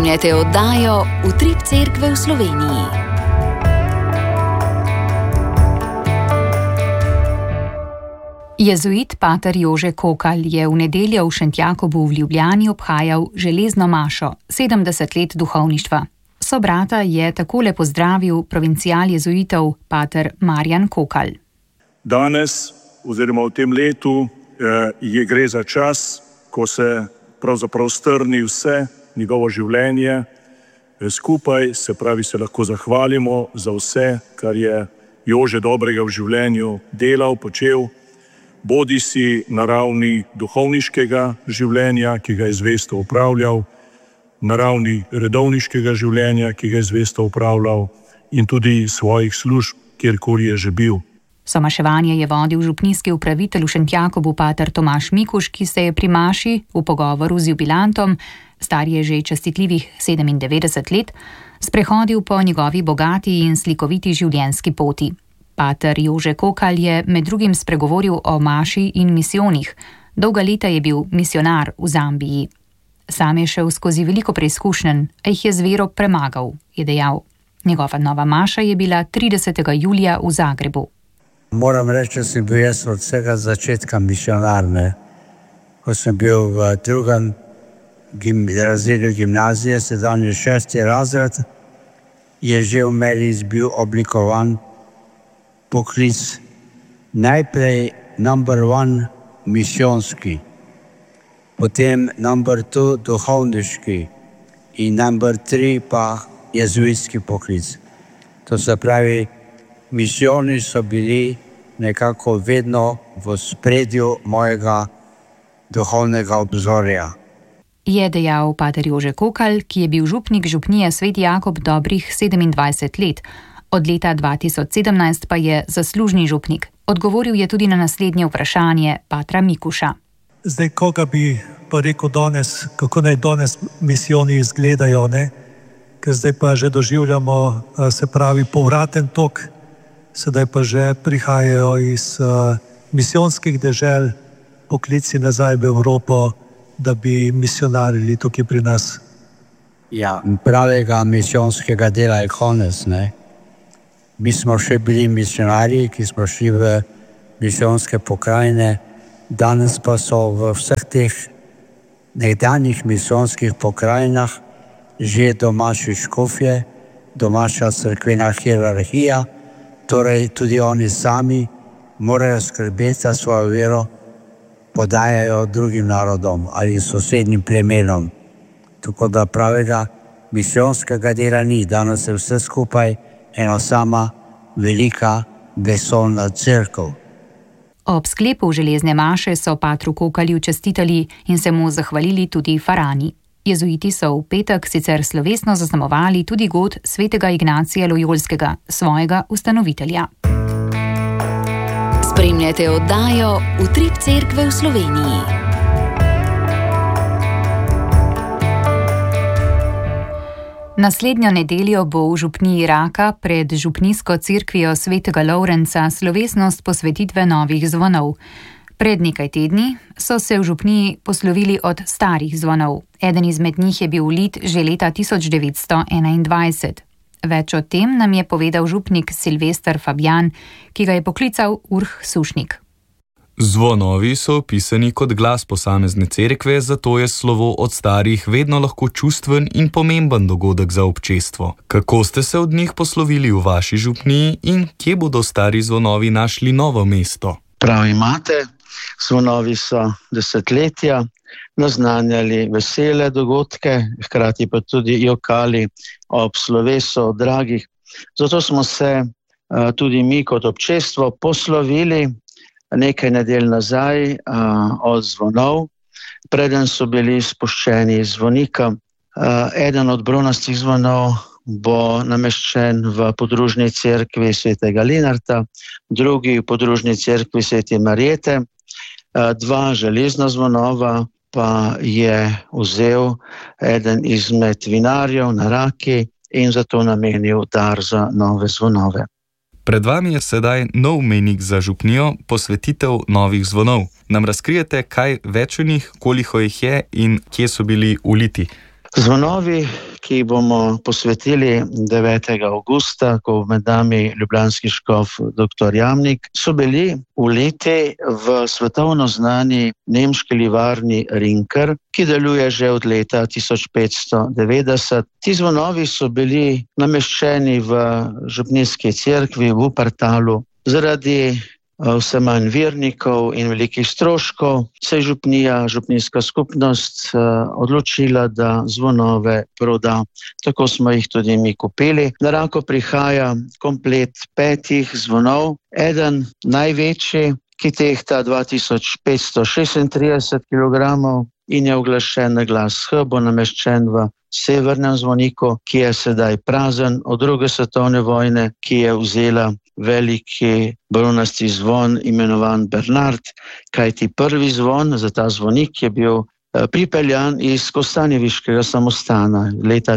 Spremljate oddajo Utrip Cerkve v Sloveniji. Jezuit pater Jože Kokalj je v nedeljo v Šentjakobu v Ljubljani obhajal železno mašo, 70 let duhovništva. Sobrata je takole pozdravil provincial jezuitov pater Marjan Kokalj. Danes, oziroma v tem letu, gre za čas, ko se pravzaprav strni vse njegovo življenje skupaj, se pravi, se lahko zahvalimo za vse, kar je Jože dobrega v življenju delal, počel, bodi si na ravni duhovniškega življenja, ki ga je zvesto upravljal, na ravni redovniškega življenja, ki ga je zvesto upravljal, in tudi svojih služb, kjerkoli je že bil. Somaševanje je vodil župnijski upravitelj v Šentjakobu pater Tomaž Mikuš, ki se je pri maši v pogovoru z jubilantom, star je že častitljivih 97 let, sprehodil po njegovi bogati in slikoviti življenjski poti. Pater Jože Kokalj je med drugim spregovoril o maši in misijonih. Dolga leta je bil misionar v Zambiji. Sam je šel skozi veliko preizkušenj, a jih je z vero premagal, je dejal. Njegova nova maša je bila 30. julija v Zagrebu. Moram reči, da sem bil jaz od vsega začetka misionar. Ko sem bil v drugem razredu gimnazije, sedaj je 6. razred, je že v meni bil oblikovan poklic. Najprej number 1 misijonski, potem number 2 duhovniški in number 3 pa jezuitski poklic. To se pravi, misijoni so bili nekako vedno v spredju mojega duhovnega obzorja. Je dejal pater Jože Kokalj, ki je bil župnik župnije Sveti Jakob dobrih 27 let. Od leta 2017 pa je zaslužni župnik. Odgovoril je tudi na naslednje vprašanje patra Mikuša. Zdaj, koga bi pa rekel danes, kako naj danes misijoni izgledajo, ne? Ker zdaj pa že doživljamo, se pravi, povraten tok, sedaj pa že prihajajo iz misijonskih dežel poklici nazaj v Evropo, da bi misionarili tukaj pri nas. Ja, pravega misijonskega dela je konec, ne? Mi smo še bili misionarji, ki smo šli v misijonske pokrajine, danes pa so v vseh teh nekdanjih misijonskih pokrajinah že domači škofje, domača cerkvena hierarhija, torej tudi oni sami morajo skrbeti za svojo vero, podajajo drugim narodom ali sosednjim plemenom. Tako da pravega misijonskega dela ni, danes je vse skupaj ena sama velika vesoljna cerkev. Ob sklepu železne maše so patru Kokalju čestitali in se mu zahvalili tudi farani. Jezuiti so v petek sicer slovesno zaznamovali tudi god svetega Ignacija Lojolskega, svojega ustanovitelja. Spremljate oddajo Utrip Cerkve v Sloveniji. Naslednjo nedeljo bo v župniji Raka pred župnijsko cerkvijo svetega Lovrenca slovesnost posvetitve novih zvonov. Pred nekaj tedni so se v župniji poslovili od starih zvonov. Eden izmed njih je bil lit že leta 1921. Več o tem nam je povedal župnik Silvester Fabjan, ki ga je poklical Urh Sušnik. Zvonovi so opisani kot glas posamezne cerkve, zato je slovo od starih vedno lahko čustven in pomemben dogodek za občestvo. Kako ste se od njih poslovili v vaši župniji in kje bodo stari zvonovi našli novo mesto? Prav imate, zvonovi so desetletja naznanjali vesele dogodke, hkrati pa tudi jokali ob slovesu dragih. Zato smo se tudi mi kot občestvo poslovili nekaj nedelj nazaj od zvonov, preden so bili spuščeni iz zvonika. Eden od bronastih zvonov bo nameščen v podružni cerkvi svetega Linarta, drugi v podružni cerkvi svete Marjete, 2 železna zvonova pa je vzel eden izmed vinarjev na Raki in zato namenil dar za nove zvonove. Pred vami je sedaj nov mejnik za župnijo, posvetitev novih zvonov. Nam razkrijete kaj več o njih, koliko jih je in kje so bili uliti? Zvonovi, ki jih bomo posvetili 9. avgusta, ko med nami ljubljanski škof dr. Jamnik, so bili vleti v svetovno znani nemški livarni Rinker, ki deluje že od leta 1590. Ti zvonovi so bili nameščeni v župnijski cerkvi v Wuppertalu. Zaradi vse manj vernikov in velikih stroškov se je župnijska skupnost odločila, da zvonove proda. Tako smo jih tudi mi kupili. Na roko prihaja komplet 5 zvonov. Eden največji, ki tehta 2536 kg in je uglašen na glas H, bo nameščen v severnem zvoniku, ki je sedaj prazen od 2. svetovne vojne, ki je vzela veliki bronasti zvon imenovan Bernard, kajti prvi zvon za ta zvonik je bil pripeljan iz kostanjeviškega samostana leta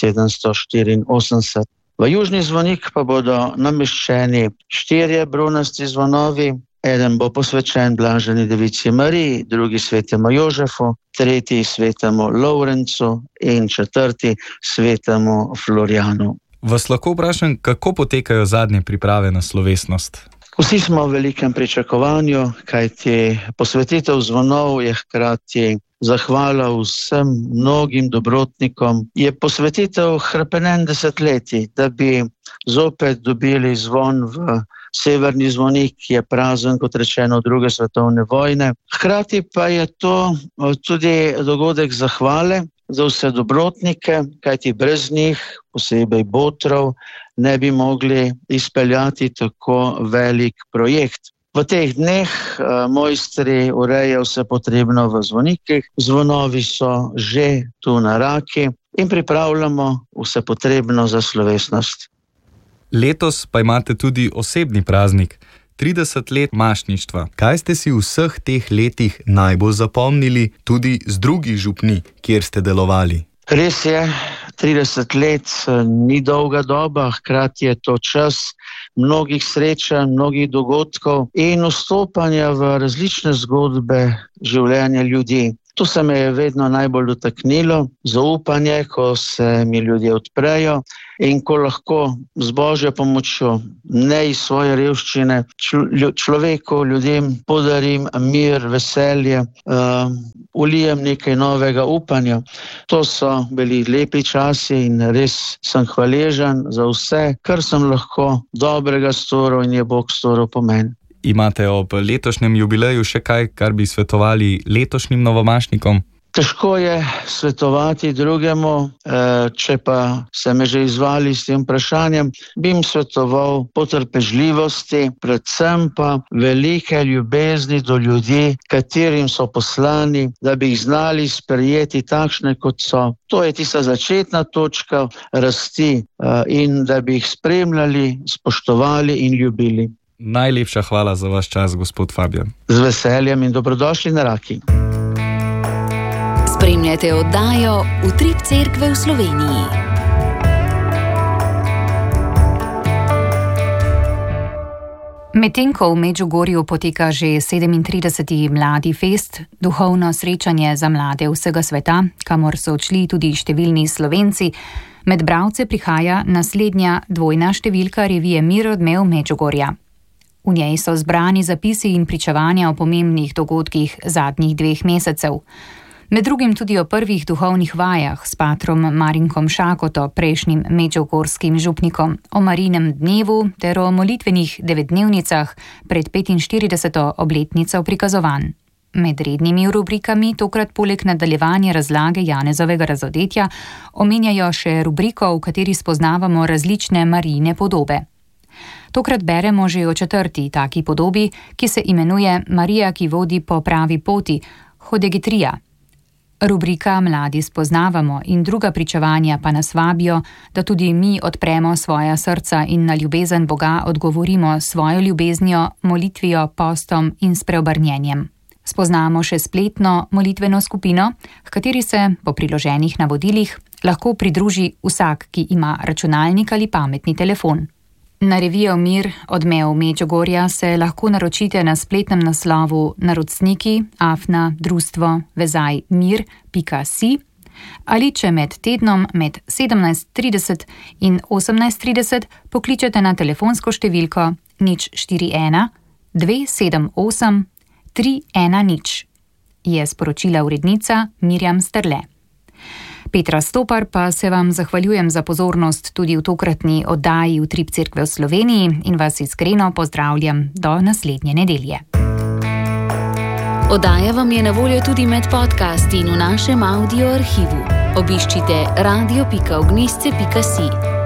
1784. V južni zvonik pa bodo nameščeni 4 bronasti zvonovi. Eden bo posvečen Blaženi devici Mariji, drugi svetemu Jožefu, tretji svetemu Lovrencu in 4. svetemu Florjanu. Vas lahko vprašam, kako potekajo zadnje priprave na slovesnost? Vsi smo v velikem pričakovanju, kajti posvetitev zvonov je hkrati zahvala vsem mnogim dobrotnikom. Je posvetitev hrapenen desetletij, da bi zopet dobili zvon v severni zvonik, ki je prazen, kot rečeno, od 2. svetovne vojne. Hkrati pa je to tudi dogodek zahvale za vse dobrotnike, kajti brez njih, posebej botrov, ne bi mogli izpeljati tako velik projekt. V teh dneh mojstri urejajo vse potrebno v zvonikih, zvonovi so že tu na Raki in pripravljamo vse potrebno za slovesnost. Letos pa imate tudi osebni praznik, 30 let mašništva. Kaj ste si v vseh teh letih najbolj zapomnili tudi z drugih župnij, kjer ste delovali? Res je, 30 let ni dolga doba, hkrati je to čas mnogih srečanj, mnogih dogodkov in vstopanja v različne zgodbe življenja ljudi. To se me je vedno najbolj dotaknilo, zaupanje, ko se mi ljudje odprejo in ko lahko z Božjo pomočjo, ne iz svoje revščine, človeku, ljudem podarim mir, veselje, ulijem nekaj novega upanja. To so bili lepi časi in res sem hvaležen za vse, kar sem lahko dobrega storil in je Bog storil po meni. Imate ob letošnjem jubileju še kaj, kar bi svetovali letošnjim novomašnikom? Težko je svetovati drugemu, če pa se me že izvali s tem vprašanjem, bi jim svetoval potrpežljivosti, predvsem pa velike ljubezni do ljudi, katerim so poslani, da bi jih znali sprejeti takšne, kot so. To je tista začetna točka rasti in da bi jih spremljali, spoštovali in ljubili. Najlepša hvala za vaš čas, gospod Fabijan. Z veseljem in dobrodošli na Raki. Spremljate oddajo Utrip cerkve v Sloveniji. Medtem ko v Medžugorju poteka že 37. Mladi fest, duhovno srečanje za mlade vsega sveta, kamor so odšli tudi številni Slovenci, med bralce prihaja naslednja dvojna številka revije Mir odmev Medžugorja. V njej so zbrani zapisi in pričevanja o pomembnih dogodkih zadnjih 2 mesecev. Med drugim tudi o prvih duhovnih vajah s patrom Marinkom Šakoto, prejšnjim medžugorskim župnikom, o Marinem dnevu ter o molitvenih 9-dnevnicah pred 45. obletnico prikazovanj. Med rednimi rubrikami tokrat poleg nadaljevanja razlage Janezovega razodetja omenjajo še rubriko, v kateri spoznavamo različne Marijine podobe. Tokrat beremo že o 4. taki podobi, ki se imenuje Marija, ki vodi po pravi poti, Hodegetrija. Rubrika Mladi spoznavamo in druga pričevanja pa nas vabijo, da tudi mi odpremo svoja srca in na ljubezen Boga odgovorimo svojo ljubeznijo, molitvijo, postom in spreobrnjenjem. Spoznamo še spletno molitveno skupino, h kateri se po priloženih navodilih lahko pridruži vsak, ki ima računalnik ali pametni telefon. Na revijo Mir odmev Medžugorja se lahko naročite na spletnem naslovu naročniki @društvo-mir.si Ali če med tednom med 17:30 in 18:30 pokličete na telefonsko številko 041 278 310, je sporočila urednica Mirjam Sterle. Petra Stopar pa se vam zahvaljujem za pozornost tudi v tokratni oddaji Utrip Cerkve v Sloveniji in vas iskreno pozdravljam do naslednje nedelje. Oddaja vam je na voljo tudi med podcasti in v našem audio arhivu. Obiščite radio.ognisce.si.